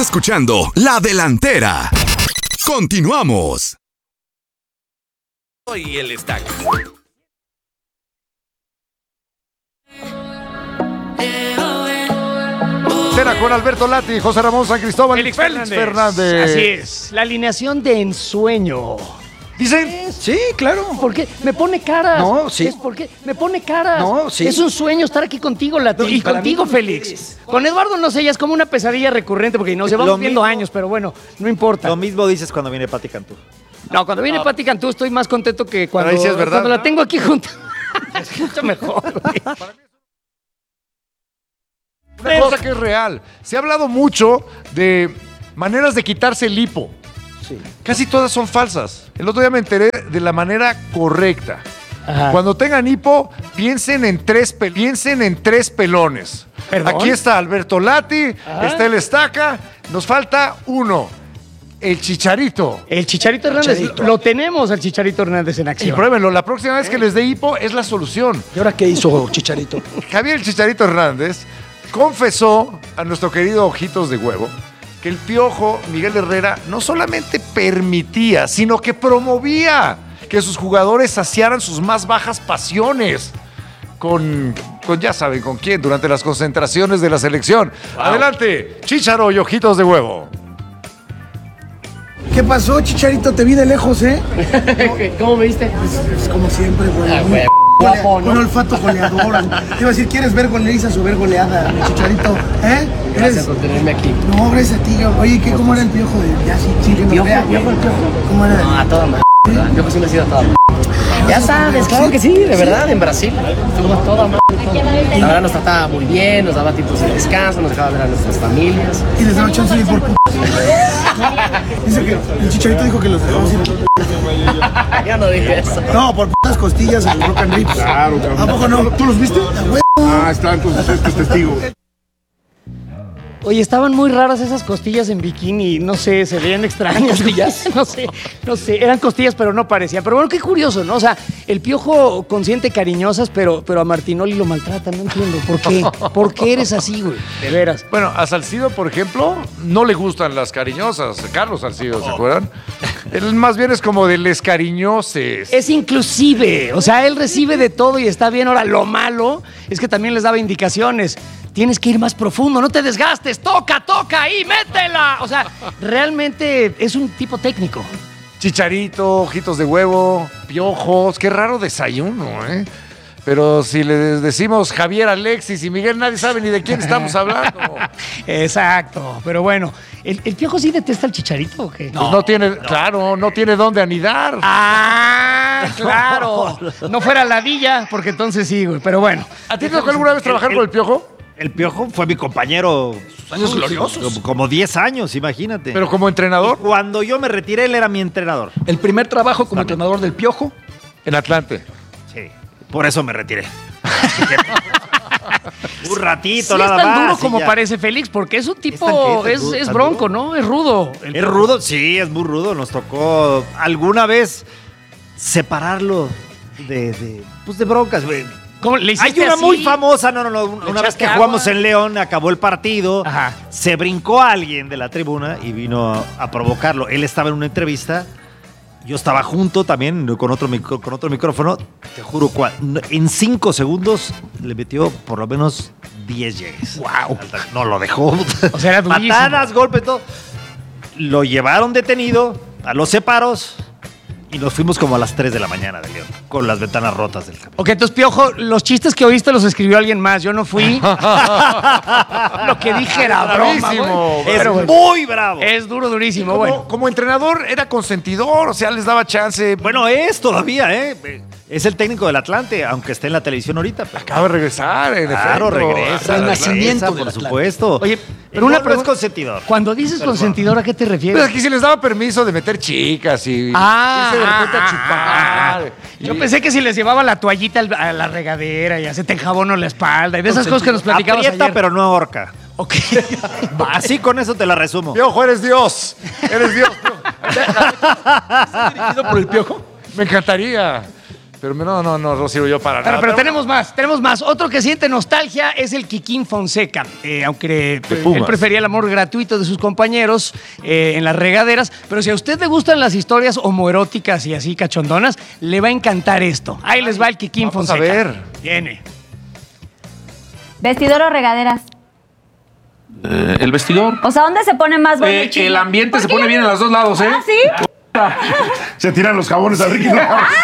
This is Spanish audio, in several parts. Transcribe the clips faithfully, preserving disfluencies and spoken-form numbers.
escuchando La Delantera. Continuamos. Y el estaca. Cena con Alberto Lati, José Ramón San Cristóbal, Félix, Félix Fernández. Fernández. Así es. La alineación de ensueño. ¿Dicen? Sí, claro. ¿Por qué? Me pone caras. No, sí. Es porque me pone caras. No, sí. Es un sueño estar aquí contigo, Lati. No, y para contigo, mí, Félix. Con Eduardo, no sé, ya es como una pesadilla recurrente porque nos llevamos Lo viendo mismo- años, pero bueno, no importa. Lo mismo dices cuando viene Pati Cantú. No, cuando viene Pati Cantú estoy más contento que cuando, ahí sí es verdad, cuando la ¿no? tengo aquí junto. Es mucho mejor, güey. Una cosa que es real. Se ha hablado mucho de maneras de quitarse el hipo. Sí. Casi todas son falsas. El otro día me enteré de la manera correcta. Ajá. Cuando tengan hipo, piensen en tres, pe- piensen en tres pelones. ¿Perdón? Aquí está Alberto Lati, Ajá. está el Estaca, nos falta uno, el Chicharito. El Chicharito Hernández, Chicharito. lo tenemos al Chicharito Hernández en Y acción. pruébenlo, la próxima vez que les dé hipo es la solución. ¿Y ahora qué hizo Chicharito? Javier el Chicharito Hernández confesó a nuestro querido Ojitos de Huevo que el Piojo Miguel Herrera no solamente permitía, sino que promovía que sus jugadores saciaran sus más bajas pasiones. Con, con ya saben con quién, durante las concentraciones de la selección. Adelante, Chicharo y Ojitos de Huevo. ¿Qué pasó, Chicharito? Te vi de lejos, ¿eh? ¿Cómo me viste? Pues como siempre, güey. Ah, Muy güey, golea- guapo, ¿no? Un olfato goleador. Te iba a decir, ¿quieres ver goleizas o ver goleada, mi Chicharito? ¿Eh? Gracias ¿Eres- por tenerme aquí. No, gracias a ti. yo- Oye, ¿qué, ¿cómo era el Piojo? De... Ya, sí, sí, que nos ¿Piojo? vea, ¿Piojo, el Piojo? ¿Cómo era? No, a toda madre. Yo siempre he sido a toda madre. Ya sabes, claro que sí, de verdad, en Brasil. Estuvimos a toda madre. La verdad nos trataba muy bien, nos daba tiempos de descanso, nos dejaba ver a nuestras familias. Y les daba chance de ir por p***. Dice que el Chicharito dijo que los dejamos ir por p***. Ya no dije eso. No, por putas costillas en el Rock and Rips. Claro, claro. ¿A poco no? ¿Tú los viste? A huevo. Ah, está, entonces este es testigo. Oye, estaban muy raras esas costillas en bikini, no sé, se veían extrañas. ¿Costillas? No sé, no sé, eran costillas, pero no parecían. Pero bueno, qué curioso, ¿no? O sea, el Piojo consiente cariñosas, pero, pero a Martinoli lo maltrata, no entiendo. ¿Por qué? ¿Por qué eres así, güey? De veras. Bueno, a Salcido, por ejemplo, no le gustan las cariñosas. Carlos Salcido, ¿se acuerdan? Él más bien es como de les cariñoses. Es inclusive, o sea, él recibe de todo y está bien. Ahora, lo malo es que también les daba indicaciones. Tienes que ir más profundo, no te desgastes, toca, toca ahí, métela. O sea, realmente es un tipo técnico. Chicharito, Ojitos de Huevo, Piojos, qué raro desayuno, ¿eh? Pero si le decimos Javier Alexis y Miguel, nadie sabe ni de quién estamos hablando. Exacto, pero bueno, ¿el, el Piojo sí detesta al Chicharito o qué? Pues no tiene, claro, no tiene dónde anidar. Ah, claro. No fuera ladilla, porque entonces sí, güey, pero bueno. ¿A ti te tocó alguna vez trabajar el- con el Piojo? El Piojo fue mi compañero. Años gloriosos. Como, como diez años, imagínate. Pero como Y entrenador cuando yo me retiré, él era mi entrenador. El primer trabajo como entrenador del Piojo. en Atlante. Sí, por eso me retiré. Un ratito, Sí, nada es tan más. duro y como ya. parece Félix, porque es un tipo, tan qué, es, tan duro, es tan bronco, duro. ¿no? Es rudo. El ¿Es Piojo. rudo? Sí, es muy rudo. Nos tocó alguna vez separarlo de, de, pues de broncas, güey. ¿Cómo le Hay hiciste una así? muy famosa, no, no, no. Una vez echaste que jugamos agua? en León, acabó el partido, Ajá. se brincó alguien de la tribuna y vino a, a provocarlo. Él estaba en una entrevista, yo estaba junto también con otro, micro- con otro micrófono. Te juro, cua- en cinco segundos le metió por lo menos diez llegues. Wow. No lo dejó. O sea, era durísimo. Patadas, golpes, todo. Lo llevaron detenido a los separos y nos fuimos como a las tres de la mañana de León, con las ventanas rotas del campo. Ok, entonces, Piojo, los chistes que oíste los escribió alguien más. Yo no fui. Lo que dije era broma, Bravísimo. güey. Es Pero, güey, muy bravo. es duro, durísimo. Como, Bueno, como entrenador era consentidor, o sea, les daba chance. Bueno, es todavía, ¿eh? Es el técnico del Atlante, aunque esté en la televisión ahorita. pero- Acaba de regresar, en Claro, efecto. regresa. Renacimiento regresa, del por Atlante. supuesto. oye, pero pero una no es pregunta. consentidor. Cuando dices Pero consentidor, ¿a qué te Pero refieres? aquí se les daba permiso de meter chicas y Ah, irse de repente ah, a chupar. Yo Y- pensé que si les llevaba la toallita al- a la regadera y se te enjabonó la espalda y de esas cosas que nos platicabas Aprieta, ayer. pero no ahorca. Ok. Así con eso te la resumo. Piojo, eres Dios. Eres Dios. Piojo. ¿Dirigido por el Piojo? Me encantaría. Pero no, no, no, no sirvo yo para Pero, nada. pero tenemos más, tenemos más. Otro que siente nostalgia es el Kikín Fonseca. Eh, aunque eh, Pumas. él prefería el amor gratuito de sus compañeros eh, en las regaderas. Pero si a usted le gustan las historias homoeróticas y así cachondonas, le va a encantar esto. Ahí les va el Kikín Vamos Fonseca. a ver. Viene. ¿Vestidor o regaderas? Eh, el vestidor. O sea, ¿dónde se pone más bueno Eh, el chisme? el ambiente se ¿Por qué pone yo bien no- en los dos lados, ¿eh? ¿Ah, sí? Se tiran los jabones al Ricky.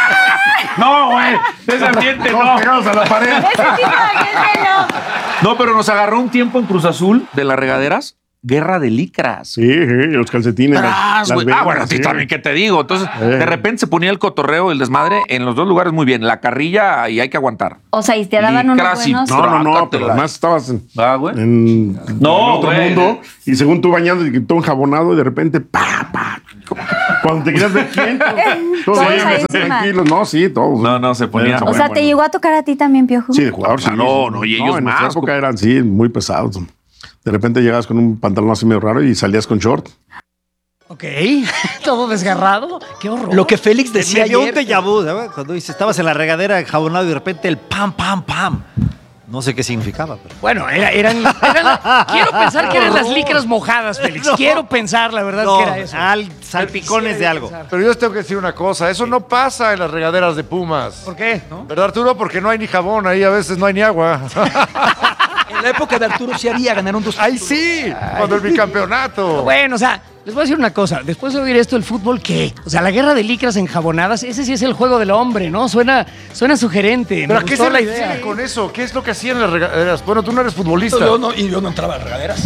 No, güey. Ese ambiente Todos no. pegados a la pared. Ese tipo de gente no. No, pero nos agarró un tiempo en Cruz Azul de las regaderas. Guerra de licras. Sí, sí, los calcetines. las- Tras, las güey. venas, Ah, bueno, a ti sí. también, ¿qué te digo? Entonces, Eh. de repente se ponía el cotorreo, el desmadre en los dos lugares muy bien. La carrilla y hay que aguantar. O sea, y te daban unos Licras y- buenos... No, no, no, Trácatela. pero además estabas en, Ah, güey. en, No, en otro güey. mundo y según tú bañando y todo enjabonado y de repente, pa, pa. Cuando te querías ver quién, todos Todos ahí ahí encima. tranquilos. No, sí, todos. No, no, se ponía- Era O sea, ¿te llegó a tocar a ti también, Piojo? Sí, de jugador, sí. Claro, no, y ellos en más, nuestra época como- eran, sí, muy pesados. De repente llegabas con un pantalón así medio raro y salías con short. Ok. Todo desgarrado. Qué horror. Lo que Félix decía Me dio un ayer. déjà vu, ¿sabes? Cuando dice, estabas en la regadera jabonado y de repente el pam, pam, pam. No sé qué significaba, pero... Bueno, era- eran, eran- Quiero pensar que eran las licras mojadas, Félix. No. Quiero pensar, la verdad, No, que era eso. al- salpicones de algo. Pero yo les tengo que decir una cosa, eso no pasa en las regaderas de Pumas. ¿Por qué? ¿Verdad, Arturo? Porque no hay ni jabón, ahí a veces no hay ni agua. En la época de Arturo sí haría ganar un dos. ¡Ahí sí! Cuando el bicampeonato. Bueno, o sea, les voy a decir una cosa. Después de oír esto, ¿el fútbol qué? O sea, la guerra de licras enjabonadas, ese sí es el juego del hombre, ¿no? Suena, suena sugerente. ¿Pero Me a qué gustó se la refiere idea. con eso? ¿Qué es lo que hacían en las regaderas? Bueno, tú no eres futbolista. Yo no, y yo no entraba a regaderas.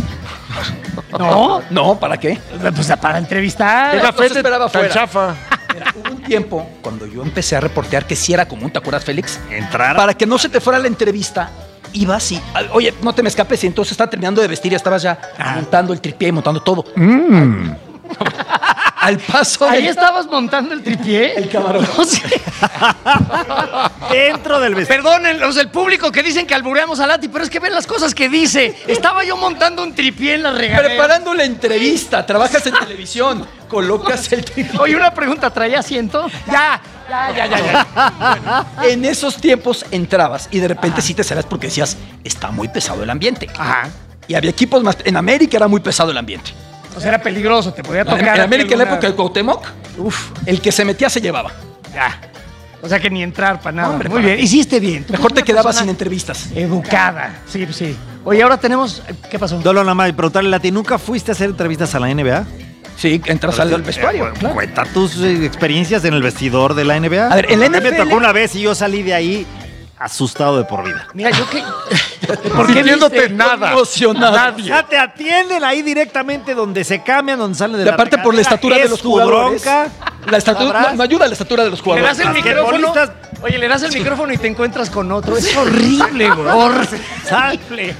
¿No? No, ¿para qué? Pues para entrevistar. ¿Qué Los café te- esperaba tan fuera. chafa? Mira, hubo un tiempo cuando yo empecé a reportear que sí era común, ¿te acuerdas, Félix? Entrar. Para que no se te fuera la entrevista, ibas y, ah, oye, no te me escapes, y entonces estaba terminando de vestir y estabas ya montando el tripié y montando todo. Al paso Ahí de... estabas montando el tripié. El camarón. No sé. Dentro del vestido. Perdonen los del público que dicen que albureamos a Lati, pero es que ven las cosas que dice. Estaba yo montando un tripié en la regadera. Preparando la entrevista, trabajas en televisión, colocas el tripié. Oye, una pregunta, ¿traía asiento? Ya, ya, ya, ya, ya. En esos tiempos entrabas y de repente sí te salías porque decías, está muy pesado el ambiente. Ajá. Y había equipos más... En América era muy pesado el ambiente. O sea, era peligroso, te podía En, tocar. en América, en la alguna- época del Cuauhtémoc, uf, el que se metía se llevaba. Ya. O sea, que ni entrar para nada. Hombre, Muy para bien, qué. hiciste bien. Tú Mejor eres te una quedabas sin persona entrevistas. Educada. Sí, sí. Oye, ahora tenemos... ¿Qué pasó? Dolo nada más y preguntarle a Lati, ¿nunca fuiste a hacer entrevistas a la N B A? Sí, entras al vestuario. Eh, claro. Cuenta tus eh, experiencias en el vestidor de la N B A. A ver, en la A mí N F L me tocó una vez y yo salí de ahí asustado de por vida. Mira, yo que... ¿Por qué Sintiéndote viste? nada. Emocionado. Ya te atienden ahí directamente donde se cambian, donde salen de Y la aparte por la regadera. estatura de Es los tu jugadores. bronca. La estatura, ¿Sabrás? no, no ayuda la estatura de los Le jugadores. das el micrófono. Basquetbolistas. Oye, le das el micrófono y te encuentras con otro. Es horrible, güey. Horrible.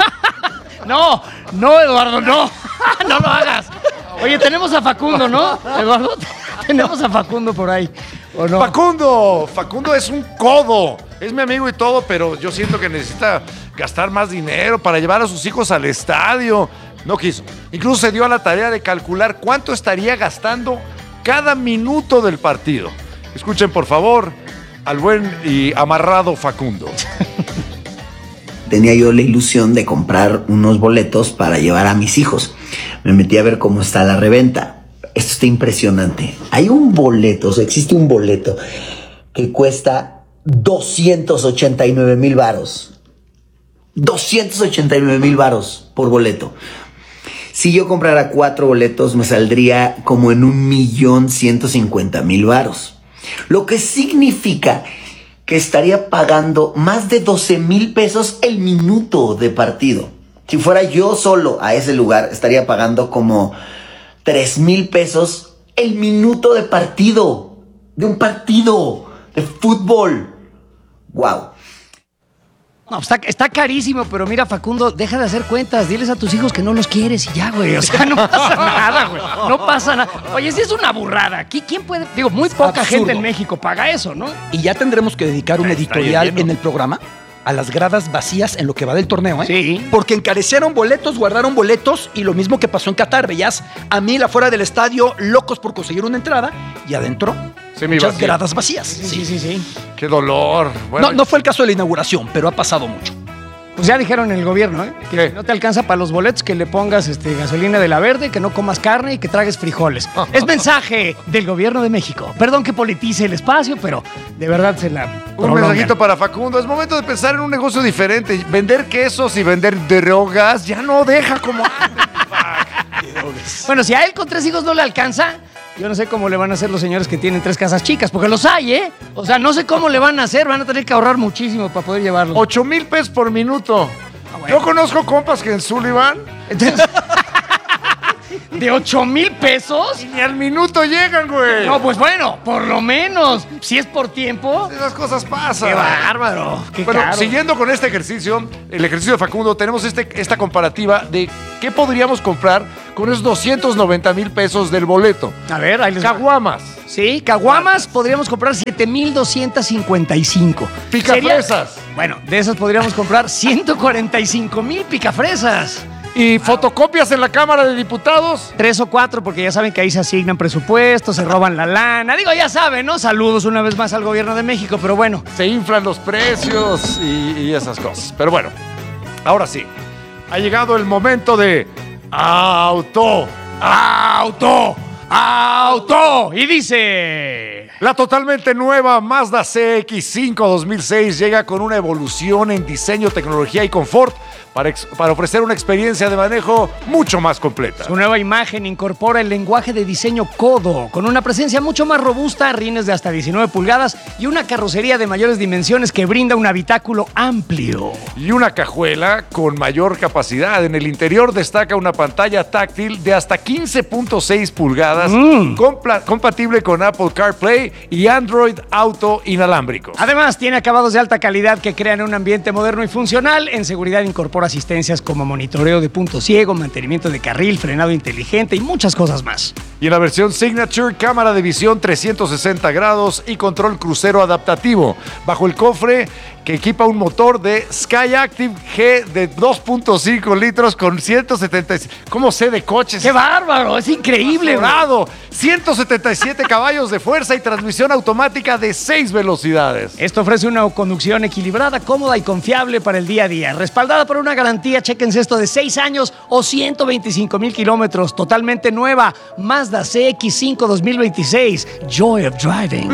No, no, Eduardo, no. No lo hagas. Oye, tenemos a Facundo, ¿no? Eduardo, tenemos a Facundo por ahí. ¿O no? Facundo, Facundo es un codo. Es mi amigo y todo, pero yo siento que necesita gastar más dinero para llevar a sus hijos al estadio. No quiso. Incluso se dio a la tarea de calcular cuánto estaría gastando cada minuto del partido. Escuchen, por favor, al buen y amarrado Facundo. Tenía yo la ilusión de comprar unos boletos para llevar a mis hijos. Me metí a ver cómo está la reventa. Esto está impresionante. Hay un boleto, o sea, existe un boleto que cuesta doscientos ochenta y nueve mil varos. doscientos ochenta y nueve mil varos por boleto. Si yo comprara cuatro boletos, me saldría como en un millón ciento cincuenta mil varos. Lo que significa que estaría pagando más de doce mil pesos el minuto de partido. Si fuera yo solo a ese lugar, estaría pagando como tres mil pesos el minuto de partido. De un partido de fútbol. ¡Wow! No, está, está carísimo, pero mira, Facundo, deja de hacer cuentas. Diles a tus hijos que no los quieres y ya, güey. O sea, no pasa nada, güey. No pasa nada. Oye, si es una burrada. ¿Qui- ¿Quién puede? Digo, muy poca absurdo. gente en México paga eso, ¿no? Y ya tendremos que dedicar un Está editorial lleno. en el programa a las gradas vacías en lo que va del torneo, ¿eh? Sí. Porque encarecieron boletos, guardaron boletos y lo mismo que pasó en Qatar. Veías a mil afuera del estadio, locos por conseguir una entrada y adentro muchas vacío. gradas vacías. Sí, sí, sí, sí. Qué dolor. Bueno, No, no fue el caso de la inauguración, pero ha pasado mucho. Pues ya dijeron en el gobierno, ¿eh? Que ¿Qué? si no te alcanza para los boletos, que le pongas este, gasolina de la verde, que no comas carne y que tragues frijoles. Es mensaje del gobierno de México. Perdón que politice el espacio, pero de verdad se la un prolongan. mensajito para Facundo. Es momento de pensar en un negocio diferente. Vender quesos y vender drogas ya no deja como antes. Bueno, si a él con tres hijos no le alcanza, yo no sé cómo le van a hacer los señores que tienen tres casas chicas, porque los hay, ¿eh? O sea, no sé cómo le van a hacer, van a tener que ahorrar muchísimo para poder llevarlos. Ocho mil pesos por minuto. bueno. Yo conozco compas que en Sullivan Entonces, ¿de ocho mil pesos? ni al minuto llegan, güey. No, pues bueno, por lo menos. Si es por tiempo. Esas cosas pasan. ¡Qué bárbaro! ¡Qué Bueno, caro! siguiendo con este ejercicio, el ejercicio de Facundo, tenemos este, esta comparativa de qué podríamos comprar con esos doscientos noventa mil pesos del boleto. A ver, ahí les va. Caguamas. Sí, caguamas podríamos comprar siete mil doscientos cincuenta y cinco. Picafresas. Sería- Bueno, de esas podríamos comprar ciento cuarenta y cinco mil picafresas. Y fotocopias en la Cámara de Diputados. Tres o cuatro, porque ya saben que ahí se asignan presupuestos, se roban la lana. Digo, ya saben, ¿no? Saludos una vez más al gobierno de México, pero bueno. Se inflan los precios y, y esas cosas. Pero bueno, ahora sí. Ha llegado el momento de auto. ¡Auto! ¡Auto! Y dice... La totalmente nueva Mazda C X cinco dos mil seis llega con una evolución en diseño, tecnología y confort para, ex- para ofrecer una experiencia de manejo mucho más completa. Su nueva imagen incorpora el lenguaje de diseño Kodo, con una presencia mucho más robusta, rines de hasta diecinueve pulgadas y una carrocería de mayores dimensiones que brinda un habitáculo amplio. Y una cajuela con mayor capacidad. En el interior destaca una pantalla táctil de hasta quince punto seis pulgadas, Mm. compla- compatible con Apple CarPlay y Android Auto inalámbricos. Además, tiene acabados de alta calidad que crean un ambiente moderno y funcional. En seguridad incorpora asistencias como monitoreo de punto ciego, mantenimiento de carril, frenado inteligente y muchas cosas más. Y en la versión Signature, cámara de visión trescientos sesenta grados y control crucero adaptativo. Bajo el cofre, que equipa un motor de Skyactiv G de dos punto cinco litros con ciento setenta y siete... ¿Cómo sé de coches? ¡Qué bárbaro! ¡Es increíble, güey! Dorado, ciento setenta y siete caballos de fuerza y transmisión automática de seis velocidades. Esto ofrece una conducción equilibrada, cómoda y confiable para el día a día. Respaldada por una garantía, chéquense esto, de seis años o ciento veinticinco mil kilómetros. Totalmente nueva. Mazda C X cinco dos mil veintiséis. Joy of Driving.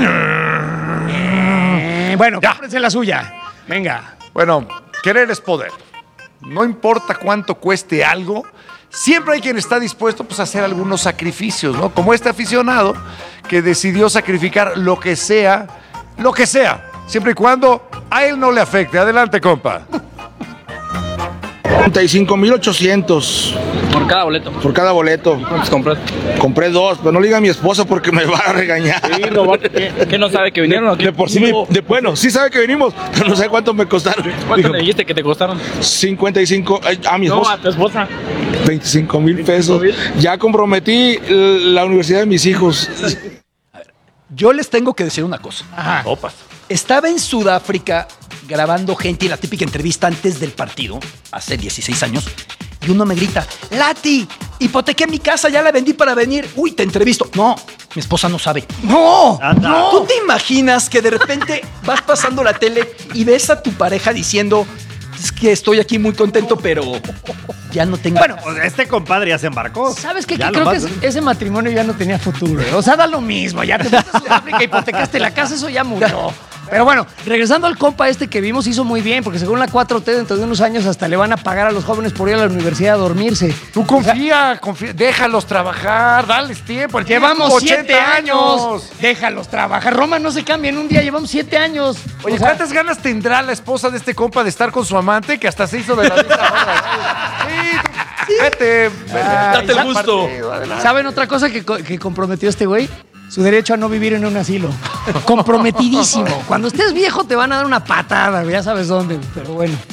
Eh, bueno, Ya. cómprense la suya. Venga. Bueno, querer es poder. No importa cuánto cueste algo, siempre hay quien está dispuesto pues, a hacer algunos sacrificios, ¿no? Como este aficionado que decidió sacrificar lo que sea, lo que sea, siempre y cuando a él no le afecte. Adelante, compa. treinta y cinco mil ochocientos Por cada boleto. por cada boleto. ¿Cuántos compras? Compré dos, pero no le diga a mi esposa porque me va a regañar. Sí, no, va- ¿qué, qué no sabe que vinieron? o qué? De por sí, me- de, bueno, sí sabe que venimos, pero no sabe cuánto me costaron. ¿Cuánto Dijo, le dijiste que te costaron? cincuenta y cinco, ay, a mi No, esposa, a tu esposa. veinticinco mil pesos. veinticinco mil. Ya comprometí l- la universidad de mis hijos. Yo les tengo que decir una cosa. Ajá. Opas. Estaba en Sudáfrica grabando gente y la típica entrevista antes del partido, hace dieciséis años, y uno me grita, Lati, hipotequé mi casa, ya la vendí para venir. Uy, te entrevisto. No, mi esposa no sabe. ¡No! Anda. ¿Tú te imaginas que de repente vas pasando la tele y ves a tu pareja diciendo, es que estoy aquí muy contento, pero ya no tengo... Bueno, pues este compadre ya se embarcó. ¿Sabes qué? Ya Que creo nomás, que ¿no? ese, ese matrimonio ya no tenía futuro. ¿eh? O sea, da lo mismo. Ya te fuiste a Sudáfrica, hipotecaste la casa, eso ya murió. Pero bueno, regresando al compa este que vimos, hizo muy bien, porque según la cuatro T, dentro de unos años hasta le van a pagar a los jóvenes por ir a la universidad a dormirse. Tú confía, confía, déjalos trabajar, dales tiempo. el Llevamos tiempo, siete años. Déjalos trabajar. Roma no se cambia en un día, llevamos siete años. Oye, O sea, ¿cuántas ganas tendrá la esposa de este compa de estar con su amante que hasta se hizo de la misma hora? Sí, tú- vete, vete. Date el Al gusto. partido, adelante. ¿Saben otra cosa que, co- que comprometió este güey? Su derecho a no vivir en un asilo. Comprometidísimo. Cuando estés viejo te van a dar una patada, güey, ya sabes dónde, pero bueno.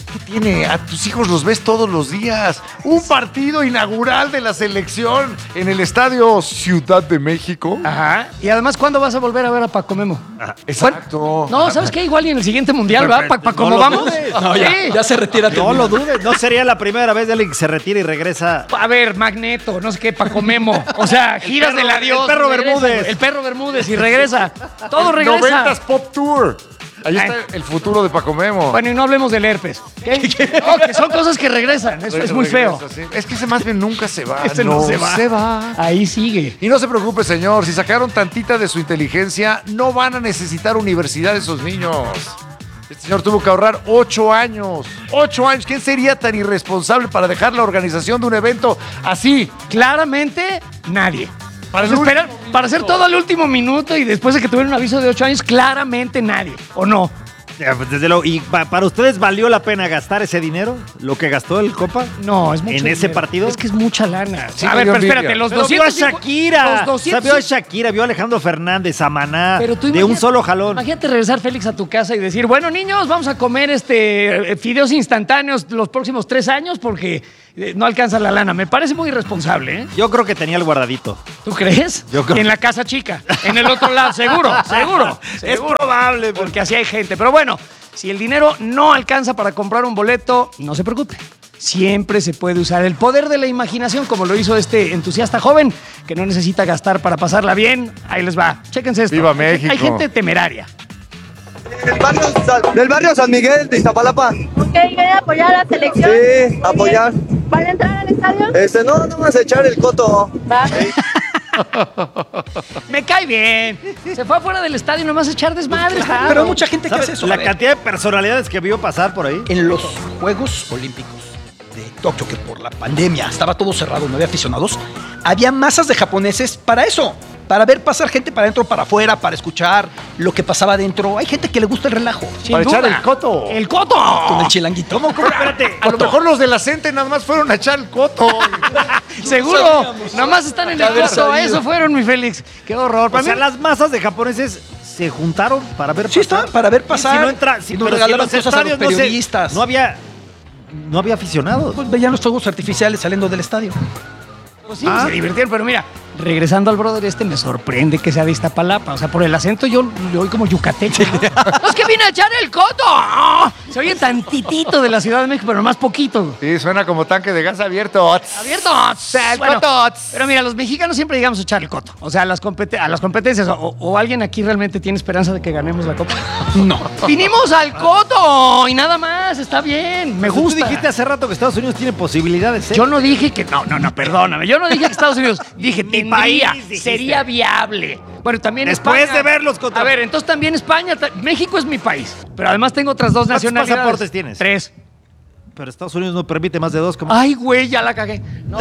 ¿Qué tiene? A tus hijos los ves todos los días. Un partido inaugural de la selección en el Estadio Ciudad de México. Ajá. Y además, ¿cuándo vas a volver a ver a Paco Memo? Ah, exacto. No, ¿sabes qué? Igual y en el siguiente mundial, ¿va? ¿Para cómo lo vamos? dudes. No, ya, Sí. ya se retira. No lo dudes, no sería la primera vez de alguien que se retira y regresa. A ver, Magneto, no sé qué, Paco Memo. O sea, giras perro- del adiós. el perro y regresa, Bermúdez. güey. El perro Bermúdez y regresa. Todo regresa. noventas Pop Tour. Ahí está el futuro de Paco Memo. Bueno, y no hablemos del herpes. ¿Qué? No, que son cosas que regresan. Eso es muy feo. Regresa, sí. Es que ese más bien nunca se va. Ese no se va. Se va. Ahí sigue. Y no se preocupe, señor. Si sacaron tantita de su inteligencia, no van a necesitar universidad esos niños. Este señor tuvo que ahorrar ocho años. Ocho años. ¿Quién sería tan irresponsable para dejar la organización de un evento así? Claramente, nadie. Para Para, el esperar, último para hacer todo al último minuto y después de que tuvieron un aviso de ocho años, claramente nadie. ¿O no? Ya, pues, desde luego. ¿Y pa- para ustedes valió la pena gastar ese dinero? ¿Lo que gastó el Copa? No, es mucho ¿En ese dinero. partido? Es que es mucha lana. Sí, a me ver, dio pero envidia. espérate, los Pero doscientos. vio a Shakira. Los O sea, doscientos. vio a Shakira, vio a Alejandro Fernández, a Maná, Pero tú de un imagínate- solo jalón. Imagínate regresar, Félix, a tu casa y decir, bueno, niños, vamos a comer este eh, fideos instantáneos los próximos tres años porque eh, no alcanza la lana. Me parece muy irresponsable, ¿eh? Yo creo que tenía el guardadito. ¿Tú crees? Yo creo. En la casa chica, en el otro lado, seguro, seguro. Es seguro. probable. pero- Porque así hay gente. Pero bueno, si el dinero no alcanza para comprar un boleto, no se preocupe. Siempre se puede usar el poder de la imaginación, como lo hizo este entusiasta joven, que no necesita gastar para pasarla bien. Ahí les va. Chéquense esto. ¡Viva Hay- México! Hay gente temeraria. Del barrio, San- del barrio San Miguel de Iztapalapa. Ok, ¿quiere apoyar a la selección? Sí, apoyar. ¿Van a entrar al estadio? Este, no, no vas a echar el coto. Va. Me cae bien. Se fue afuera del estadio nomás a echar desmadre. está. Pero hay mucha gente que ¿Sabes? hace eso. A La ver, cantidad de personalidades que vio pasar por ahí. en los Juegos Olímpicos de Tokio, que por la pandemia estaba todo cerrado, no había aficionados, había masas de japoneses para eso, para ver pasar gente para adentro, para afuera, para escuchar lo que pasaba adentro. Hay gente que le gusta el relajo. Sin Para echar duda. el coto. ¡El coto! Con el chilanguito. ¿Cómo? ¿Cómo? Espérate. A lo mejor los de la Cente nada más fueron a echar el coto. Seguro. sabíamos. Nada más están en De el haber coto. A sabido. eso fueron, mi Félix. Qué horror. O Para sea, mí- las masas de japoneses se juntaron para ver Sí, pasar. está, para ver pasar. Si no entra, si, Y nos pero si en regalaron los cosas a los estadios no se- periodistas. No había, no había aficionados. Pues veían los fuegos artificiales saliendo del estadio. Pues sí, se divirtieron, pero mira, regresando al brother este, me sorprende que sea de Iztapalapa. O sea, por el acento yo le oí como yucateco. ¿no? Es que vine a echar el coto. Se oye tantitito de la Ciudad de México, pero más poquito. Sí, suena como tanque de gas abierto. Abierto. El Bueno, coto. pero mira, los mexicanos siempre llegamos a echar el coto. O sea, a las, compete- a las competencias. O, o alguien aquí realmente tiene esperanza de que ganemos la copa. No. Vinimos al coto y nada más. Está bien. Me Tú gusta. dijiste hace rato que Estados Unidos tiene posibilidades. ¿eh? Yo no dije que. No, no, no, perdóname. Yo no dije que Estados Unidos. Dije, Mi tendría. país, dijiste. Sería viable. Bueno, también Después España. de verlos contra- A ver, entonces también España. ta- México es mi país. Pero además tengo otras dos ¿Cuántos nacionalidades. pasaportes tienes? Tres. Pero Estados Unidos no permite más de dos. Como... Ay, güey, ya la cagué. No.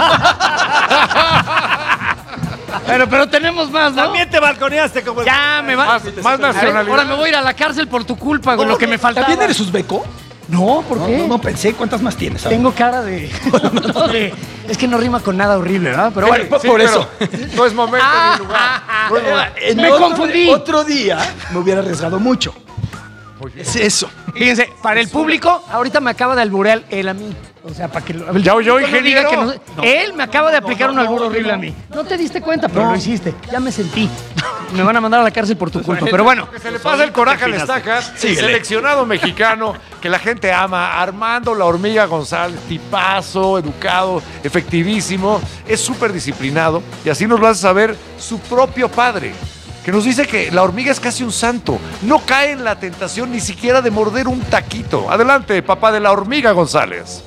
pero, pero tenemos más, ¿no? También te balconeaste como el... Ya me va. Más- más A ver, nacionalidad. ahora me voy a ir a la cárcel por tu culpa, con lo que me faltaba. ¿También eres uzbeco? No, ¿por No, qué? no, no pensé. ¿Cuántas más tienes? A ver. Tengo cara de, no, de- Es que no rima con nada horrible, ¿verdad? Pero bueno. por Sí, por pero eso. No es momento Ah, ni lugar. ah, ah, No es momento. En Me otro- confundí. Otro día me hubiera arriesgado mucho. Es eso. Fíjense, para el público, ahorita me acaba de alburear él a mí. O sea, para que lo, ¿Ya oyó, el público diga ingeniero? que no- él me acaba de aplicar un albur horrible a mí. No te diste cuenta, pero lo hiciste. Ya me sentí. Me van a mandar a la cárcel por tu culpa. Pero bueno. Que se le pasa el coraje al estacas. El Síguele. seleccionado mexicano que la gente ama. Armando La Hormiga González, tipazo, educado, efectivísimo. Es súper disciplinado. Y así nos lo hace saber su propio padre, que nos dice que la hormiga es casi un santo. No cae en la tentación ni siquiera de morder un taquito. Adelante, papá de La Hormiga González.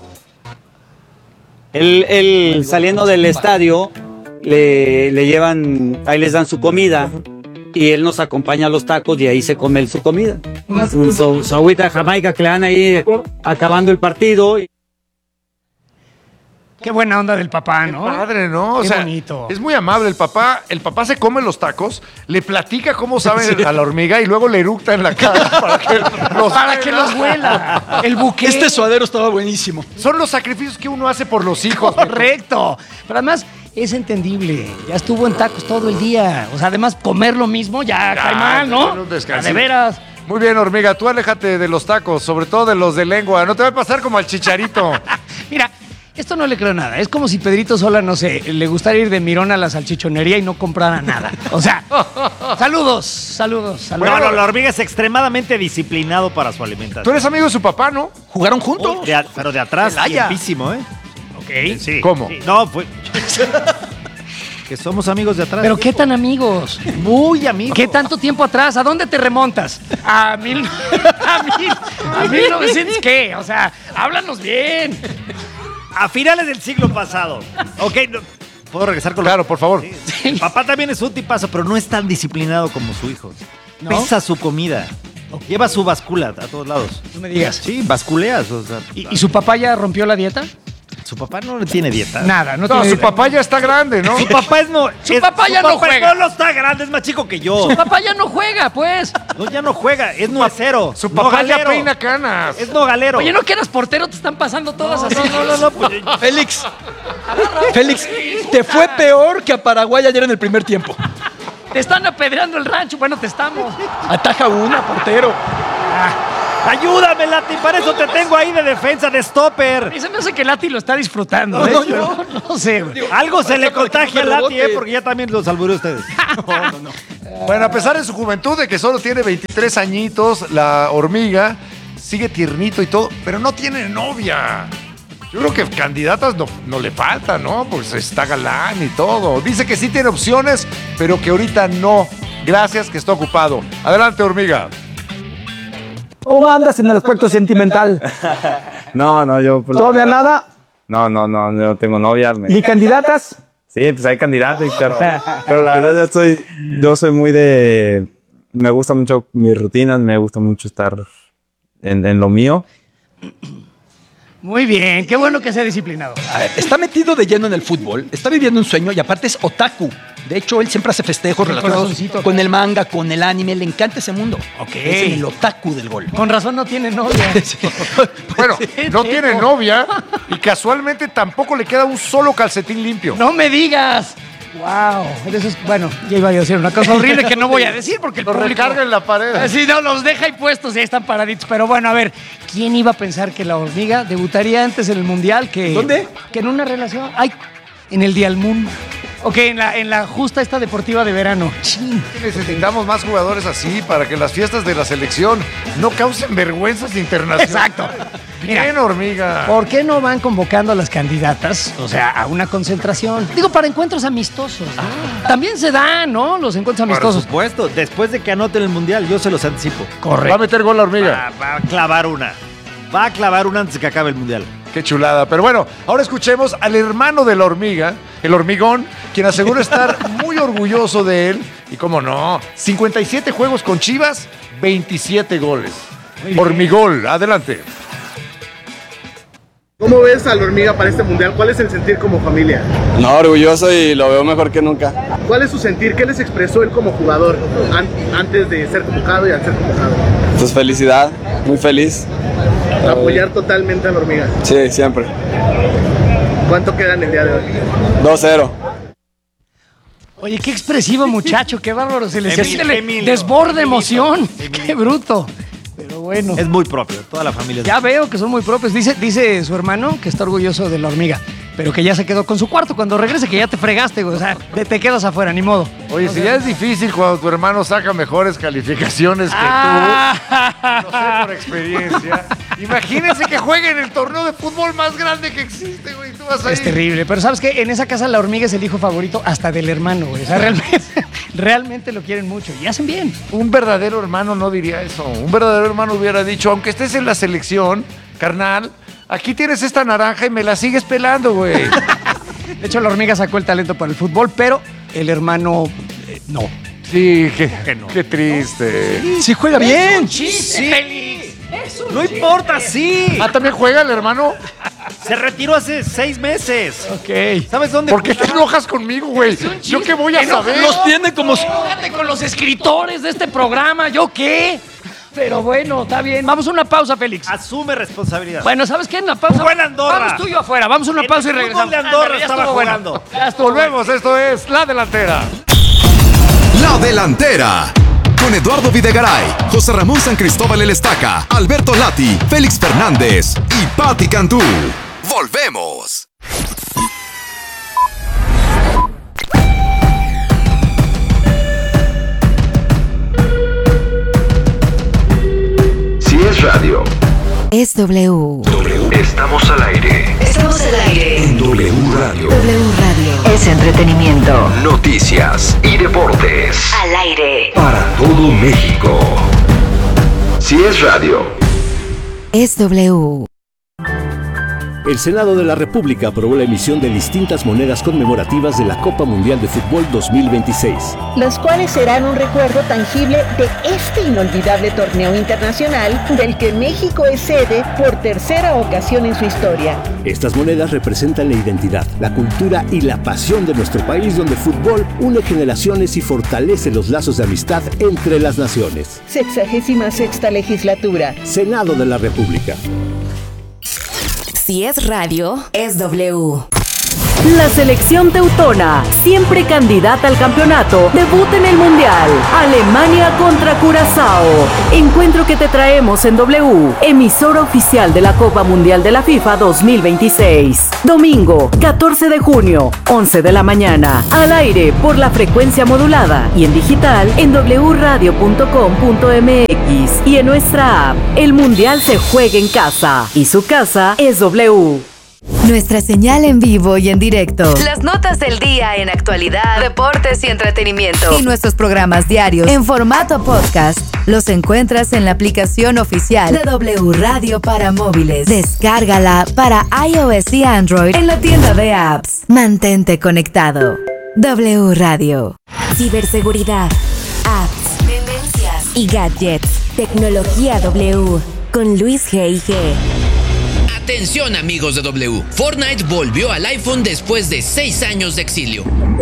Él, él saliendo del estadio, le, le llevan, ahí les dan su comida y él nos acompaña a los tacos y ahí se come él su comida. Su, su, su agüita jamaica que le dan ahí acabando el partido. Qué buena onda del papá, ¿no? Padre, ¿no? O Qué sea, bonito. es muy amable el papá. El papá se come los tacos, le platica cómo sabe a la hormiga y luego le eructa en la cara para que los, Para que los huela. El buque. Este suadero estaba buenísimo. Son los sacrificios que uno hace por los hijos. Correcto. Pero además es entendible. Ya estuvo en tacos todo el día. O sea, además comer lo mismo ya, Ya, cae mal, bueno, ¿no? un descansito. Ya, de veras. Muy bien, hormiga, tú aléjate de los tacos, sobre todo de los de lengua. No te va a pasar como al Chicharito. Mira, esto no le creo nada. Es como si Pedrito Sola, no sé, le gustara ir de Mirón a la salchichonería y no comprara nada. O sea, saludos, saludos, saludos. Bueno, la hormiga es extremadamente disciplinado para su alimentación. Tú eres amigo de su papá, ¿no? ¿Jugaron juntos? De a- pero de atrás, Celaya. tiempísimo, ¿eh? Ok. Sí. ¿Cómo? Sí. No, pues... que somos amigos de atrás. Pero qué tan amigos. Muy amigos. ¿Qué tanto tiempo atrás? ¿A dónde te remontas? A mil, a mil, a mil novecientos qué? O sea, háblanos bien. A finales del siglo pasado. Ok, no- ¿puedo regresar con lo- Claro, por favor. Sí. El papá también es un tipazo, pero no es tan disciplinado como su hijo. ¿No? Pesa su comida. Lleva su báscula a todos lados. No me digas. Sí, basculeas. O sea, ¿Y, y su papá ya rompió la dieta? su papá no le tiene dieta. Nada, no, No, tiene su dieta. papá ya está grande, ¿no? Su papá es no. Su es- papá ya no papá juega. No, no está grande, es más chico que yo. Su papá ya no juega, pues. No, ya no juega, es nuecero. Su papá ya nogalero. peina canas. Es nogalero. Oye, ¿no que eras portero? Te están pasando todas así. no, no, no, pues, Félix, Félix, te fue peor que a Paraguay ayer en el primer tiempo. Te están apedreando el rancho. Bueno, te estamos. Ataja una, portero. Ayúdame, Lati, para eso te tengo ahí de defensa, de stopper. Y se me hace que Lati lo está disfrutando. No, ¿eh? no, Pero no sé, güey. Algo se le Para que contagia a no me Lati, eh, rebote. porque ya también los alburé a ustedes. Bueno, a pesar de su juventud, de que solo tiene veintitrés añitos, la hormiga sigue tiernito y todo, pero no tiene novia. Yo creo que candidatas no, no le falta, ¿no? Pues está galán y todo. Dice que sí tiene opciones, pero que ahorita no. Gracias, que está ocupado. Adelante, hormiga. ¿Cómo andas en el aspecto sentimental? No, no, yo... pues, ¿Todavía nada? No, no, no, yo no tengo novia. me- ¿Ni candidatas? Sí, pues hay candidatos, pero, pero la verdad yo soy, yo soy muy de... Me gusta mucho mis rutinas, me gusta mucho estar en, en lo mío. Muy bien, qué bueno que sea disciplinado. A ver, está metido de lleno en el fútbol, está viviendo un sueño y aparte es otaku. De hecho, él siempre hace festejos El relacionados corazoncito. con el manga, con el anime, le encanta ese mundo. Ok. Es el otaku del gol. Con razón no tiene novia. Bueno, no tiene novia y casualmente tampoco le queda un solo calcetín limpio. No me digas. Wow. Eso es, bueno, ya iba a decir una cosa horrible que no voy a decir porque el Lo público... recarga en la pared. Así no, los deja ahí puestos y ahí están paraditos. Pero bueno, a ver, ¿quién iba a pensar que la hormiga debutaría antes en el Mundial que... ¿Dónde? Que en una relación... Ay, en el Dial Moon. Ok, en la, en la justa esta deportiva de verano. Chin. Necesitamos más jugadores así para que las fiestas de la selección no causen vergüenzas internacionales. Exacto. Mira, Bien, hormiga. ¿por qué no van convocando a las candidatas, o sea, a una concentración? Digo, para encuentros amistosos, ¿no? También se dan, ¿no? Los encuentros Por amistosos. supuesto, después de que anoten el mundial, yo se los anticipo. Va a meter gol la hormiga. Va, va a clavar una. Va a clavar una antes de que acabe el mundial. Qué chulada. Pero bueno, ahora escuchemos al hermano de la hormiga, el hormigón, quien asegura estar muy orgulloso de él. Y cómo no, cincuenta y siete juegos con Chivas, veintisiete goles. Hormigol, adelante. ¿Cómo ves a la hormiga para este mundial? ¿Cuál es el sentir como familia? No, orgulloso y lo veo mejor que nunca. ¿Cuál es su sentir? ¿Qué les expresó él como jugador an- antes de ser convocado y al ser convocado? Pues felicidad, muy feliz. Apoyar totalmente a la hormiga. Sí, siempre. ¿Cuánto quedan el día de hoy? dos cero. Oye, qué expresivo muchacho, qué bárbaro. Se le Emilio, siente le- Emilio, desborde Emilio, emoción. Emilio. Qué bruto. Pero bueno. Es muy propio, toda la familia. es- Ya veo que son muy propios. Dice, dice su hermano que está orgulloso de la hormiga, pero que ya se quedó con su cuarto. Cuando regrese, que ya te fregaste, güey. O sea, te, te quedas afuera, ni modo. Oye, si ya es difícil cuando tu hermano saca mejores calificaciones que Ah. tú, no sé por experiencia. Imagínense que juegue en el torneo de fútbol más grande que existe, güey. Tú vas a Es ir. terrible. Pero ¿sabes qué? En esa casa la hormiga es el hijo favorito hasta del hermano, güey. O sea, realmente, realmente lo quieren mucho y hacen bien. Un verdadero hermano no diría eso. Un verdadero hermano hubiera dicho, aunque estés en la selección, carnal, aquí tienes esta naranja y me la sigues pelando, güey. De hecho, la hormiga sacó el talento para el fútbol, pero el hermano eh, no. Sí, qué, qué triste. Sí juega bien. ¡Chiste, Félix! No importa, sí. Ah, ¿también juega el hermano? Se retiró hace seis meses. Ok. ¿Sabes dónde? ¿Por qué te enojas conmigo, güey? ¿Yo qué voy a saber? Los tiene como... Fíjate con los escritores de este programa, ¿yo qué? Pero bueno, está bien. Vamos a una pausa, Félix. Asume responsabilidad. Bueno, ¿sabes qué? En la pausa. Jugó en Andorra. Vamos tú y yo afuera. Vamos a una En pausa y el fútbol regresamos. de Andorra Ándale, ya estaba estuvo bueno. jugando. Ya estuvo Volvemos, esto es La Delantera. La Delantera. con Eduardo Videgaray, José Ramón San Cristóbal El Estaca, Alberto Lati, Félix Fernández y Patti Cantú. ¡Volvemos! Si es radio, es W. W. Estamos al aire. Estamos al aire. En W Radio. W Radio. Es entretenimiento. Noticias y deportes. Al aire. Para todo México. Si es radio, es W. El Senado de la República aprobó la emisión de distintas monedas conmemorativas de la Copa Mundial de Fútbol dos mil veintiséis. Las cuales serán un recuerdo tangible de este inolvidable torneo internacional del que México es sede por tercera ocasión en su historia. Estas monedas representan la identidad, la cultura y la pasión de nuestro país, donde el fútbol une generaciones y fortalece los lazos de amistad entre las naciones. Sexagésima sexta legislatura. Senado de la República. Si es radio, es W. La selección teutona, siempre candidata al campeonato, debuta en el Mundial. Alemania contra Curazao. Encuentro que te traemos en W, emisora oficial de la Copa Mundial de la FIFA dos mil veintiséis. Domingo, catorce de junio, once de la mañana. Al aire por la frecuencia modulada y en digital en doble u radio punto com punto m x y en nuestra app. El Mundial se juega en casa y su casa es W. Nuestra señal en vivo y en directo. Las notas del día en actualidad, deportes y entretenimiento. Y nuestros programas diarios en formato podcast. Los encuentras en la aplicación oficial de W Radio para móviles. Descárgala para iOS y Android en la tienda de apps. Mantente conectado. W Radio. Ciberseguridad, apps, tendencias y gadgets. Tecnología W con Luis G y G. Atención amigos de W, Fortnite volvió al iPhone después de seis años de exilio.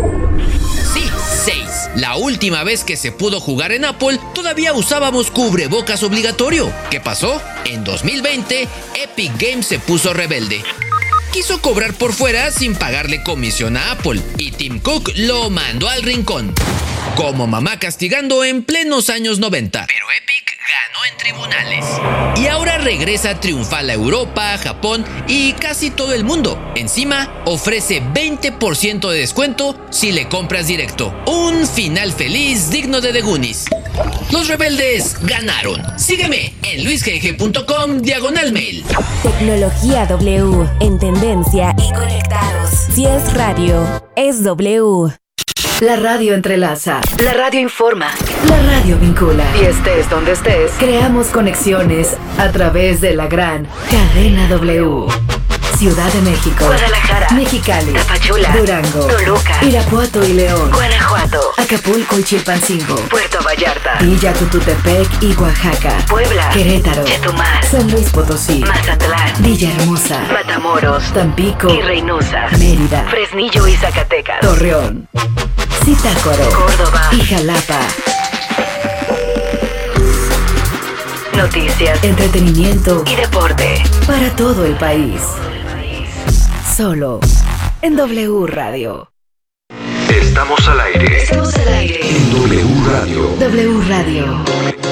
Sí, seis. La última vez que se pudo jugar en Apple, todavía usábamos cubrebocas obligatorio. ¿Qué pasó? En dos mil veinte, Epic Games se puso rebelde. Quiso cobrar por fuera sin pagarle comisión a Apple y Tim Cook lo mandó al rincón. Como mamá castigando en plenos años noventa. Pero Epic ganó en tribunales. Y ahora regresa triunfal a Europa, Japón y casi todo el mundo. Encima, ofrece veinte por ciento de descuento si le compras directo. Un final feliz digno de The Goonies. Los rebeldes ganaron. Sígueme en luis g g punto com diagonal mail. Tecnología W, en tendencia y conectados. Si es radio, es W. La radio entrelaza. La radio informa. La radio vincula. Y estés donde estés, creamos conexiones a través de la gran cadena W. Ciudad de México, Guadalajara, Mexicali, Tapachula, Durango, Toluca, Irapuato y León, Guanajuato, Acapulco y Chilpancingo, Puerto Vallarta, Villa Tututepec y Oaxaca, Puebla, Querétaro, Chetumal, San Luis Potosí, Mazatlán, Villahermosa, Matamoros, Tampico y Reynosa, Mérida, Fresnillo y Zacatecas, Torreón, Zitácuaro, Córdoba y Jalapa. Noticias, entretenimiento y deporte para todo el país. Solo en W Radio. Estamos al aire. Estamos al aire. En W Radio. W Radio.